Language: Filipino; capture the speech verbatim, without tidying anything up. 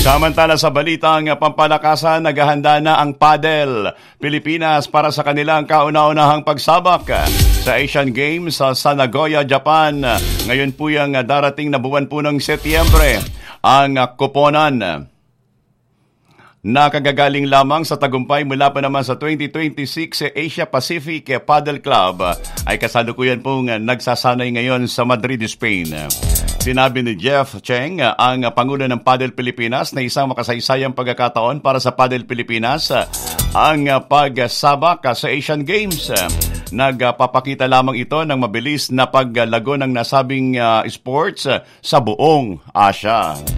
Samantala sa balitang pampalakasan, naghahanda na ang Padel Pilipinas para sa kanilang kauna-unahang pagsabak sa Asian Games sa Nagoya, Japan. Ngayon po yung darating na buwan po ng Setyembre. Ang koponan na kagagaling lamang sa tagumpay mula pa naman sa twenty twenty-six Asia Pacific Padel Club ay kasalukuyan pong nagsasanay ngayon sa Madrid, Spain. Sinabi ni Jeff Cheng, ang Pangulo ng Padel Pilipinas, na isang makasaysayang pagkakataon para sa Padel Pilipinas ang pagsabak sa Asian Games. Nagpapakita lamang ito ng mabilis na paglago ng nasabing uh, sports sa buong Asia.